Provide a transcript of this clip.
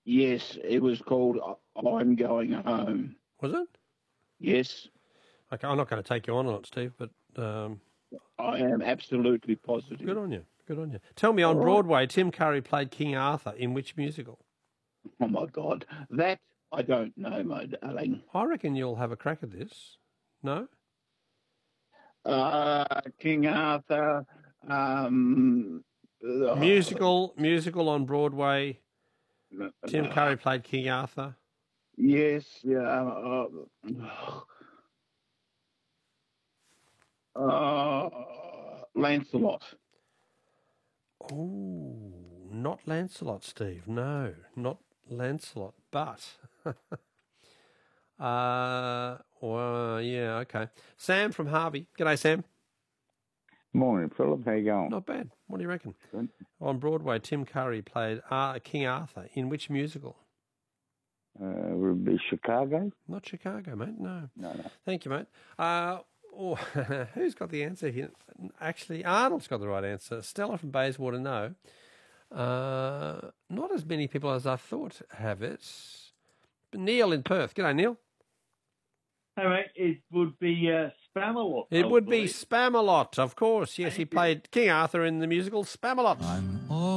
Yes, it was called I'm Going Home. Was it? Yes, Okay, I'm not going to take you on it, Steve, but I am absolutely positive. good on you. Good on you. Tell me, All on right. Broadway, Tim Curry played King Arthur in which musical? Oh, my God. That I don't know, my darling. I reckon you'll have a crack at this. No? King Arthur. Um, Musical on Broadway. Tim Curry played King Arthur. yes, yeah. Lancelot. Oh, not Lancelot, Steve. No, not Lancelot, but well, yeah, okay. Sam from Harvey. G'day, Sam. Morning, Philip. How you going? Not bad. What do you reckon? Good. On Broadway, Tim Curry played King Arthur in which musical? Would it be Chicago? Not Chicago, mate. No. No. Thank you, mate. Who's got the answer here? Actually, Arnold's got the right answer. Stella from Bayswater, no. Not as many people as I thought have it. But Neil in Perth. G'day, Neil. Hey, mate, it would be Spamalot. It would be Spamalot, of course. Yes, he played King Arthur in the musical Spamalot.